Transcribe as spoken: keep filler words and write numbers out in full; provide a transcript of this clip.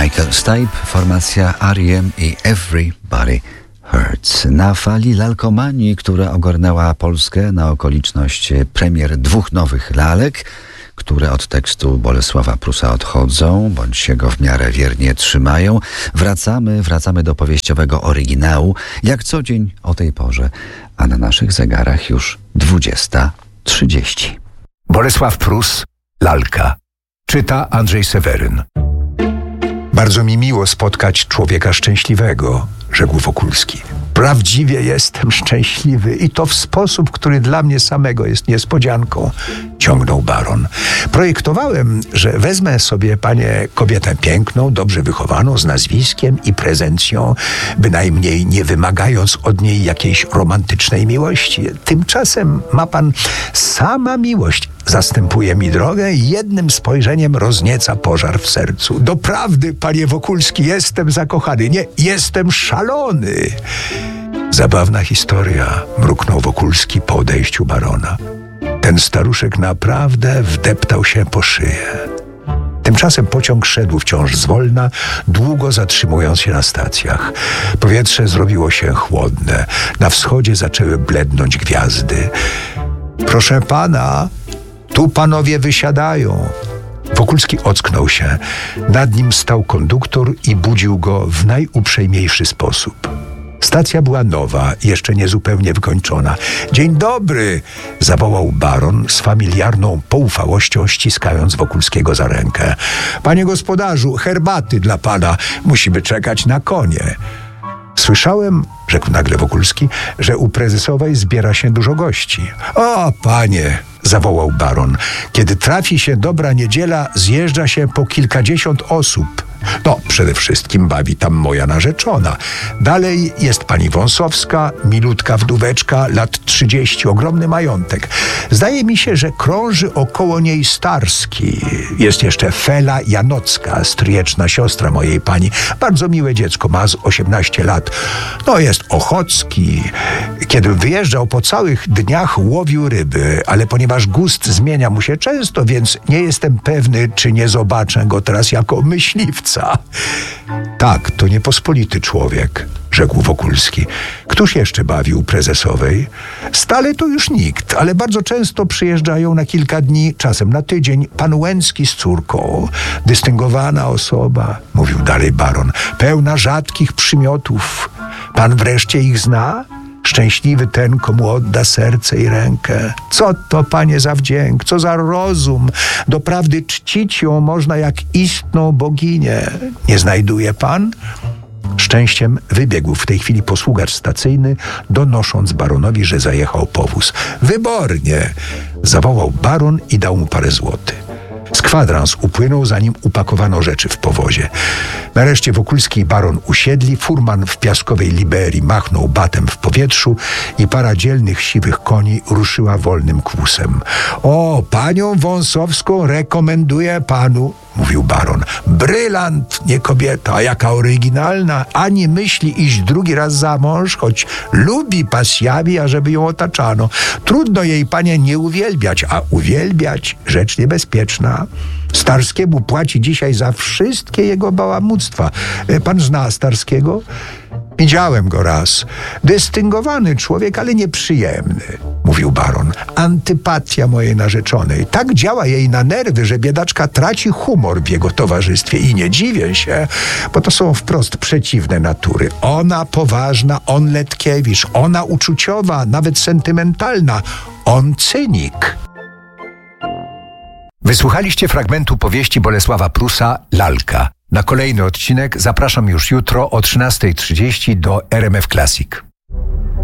Michael Stipe, formacja R E M i Everybody Hurts. Na fali lalkomanii, która ogarnęła Polskę na okoliczność premier dwóch nowych lalek, które od tekstu Bolesława Prusa odchodzą, bądź się go w miarę wiernie trzymają, wracamy, wracamy do powieściowego oryginału, jak co dzień o tej porze, a na naszych zegarach już dwudziesta trzydzieści. Bolesław Prus, Lalka. Czyta Andrzej Seweryn. Bardzo mi miło spotkać człowieka szczęśliwego, rzekł Wokulski. Prawdziwie jestem szczęśliwy i to w sposób, który dla mnie samego jest niespodzianką, ciągnął baron. Projektowałem, że wezmę sobie, panie, kobietę piękną, dobrze wychowaną, z nazwiskiem i prezencją, bynajmniej nie wymagając od niej jakiejś romantycznej miłości. Tymczasem ma pan sama miłość zastępuje mi drogę i jednym spojrzeniem roznieca pożar w sercu. Doprawdy, panie Wokulski, jestem zakochany. Nie, jestem szalony. Zabawna historia, mruknął Wokulski po odejściu barona. Ten staruszek naprawdę wdeptał się po szyję. Tymczasem pociąg szedł wciąż zwolna, długo zatrzymując się na stacjach. Powietrze zrobiło się chłodne. Na wschodzie zaczęły blednąć gwiazdy. Proszę pana, tu panowie wysiadają. Wokulski ocknął się. Nad nim stał konduktor i budził go w najuprzejmiejszy sposób. Stacja była nowa, jeszcze niezupełnie wykończona. Dzień dobry, zawołał baron z familiarną poufałością, ściskając Wokulskiego za rękę. Panie gospodarzu, herbaty dla pana. Musimy czekać na konie. Słyszałem, rzekł nagle Wokulski, że u prezesowej zbiera się dużo gości. O, panie, zawołał baron, kiedy trafi się dobra niedziela, zjeżdża się po kilkadziesiąt osób. No, przede wszystkim bawi tam moja narzeczona. Dalej jest pani Wąsowska, milutka wdóweczka, lat trzydzieści, ogromny majątek. Zdaje mi się, że krąży około niej Starski. Jest jeszcze Fela Janocka, stryjeczna siostra mojej pani. Bardzo miłe dziecko, ma z osiemnaście lat. No, jest Ochocki. Kiedy wyjeżdżał, po całych dniach łowił ryby, ale ponieważ gust zmienia mu się często, więc nie jestem pewny, czy nie zobaczę go teraz jako myśliwca. Tak, to niepospolity człowiek, rzekł Wokulski. Któż jeszcze bawił prezesowej? Stale to już nikt, ale bardzo często przyjeżdżają na kilka dni, czasem na tydzień, pan Łęcki z córką. Dystyngowana osoba, mówił dalej baron, pełna rzadkich przymiotów. Pan wreszcie ich zna? Szczęśliwy ten, komu odda serce i rękę. Co to, panie, za wdzięk, co za rozum. Doprawdy czcić ją można jak istną boginię. Nie znajduje pan? Szczęściem wybiegł w tej chwili posługacz stacyjny, donosząc baronowi, że zajechał powóz. Wybornie, zawołał baron i dał mu parę złotych. Z kwadrans upłynął, zanim upakowano rzeczy w powozie. Nareszcie Wokulski i baron usiedli, furman w piaskowej liberii machnął batem w powietrzu i para dzielnych, siwych koni ruszyła wolnym kłusem. O, panią Wąsowską rekomenduję panu, mówił baron. Brylant, nie kobieta, a jaka oryginalna. Ani myśli iść drugi raz za mąż, choć lubi pasjawi, ażeby ją otaczano. Trudno jej, panie, nie uwielbiać, a uwielbiać rzecz niebezpieczna. Starskiemu płaci dzisiaj za wszystkie jego bałamuctwa. Pan zna Starskiego? Widziałem go raz. Dystyngowany człowiek, ale nieprzyjemny, mówił baron. Antypatia mojej narzeczonej. Tak działa jej na nerwy, że biedaczka traci humor w jego towarzystwie. I nie dziwię się, bo to są wprost przeciwne natury. Ona poważna, on Letkiewicz. Ona uczuciowa, nawet sentymentalna. On cynik. Wysłuchaliście fragmentu powieści Bolesława Prusa Lalka. Na kolejny odcinek zapraszam już jutro o trzynasta trzydzieści do R M F Classic.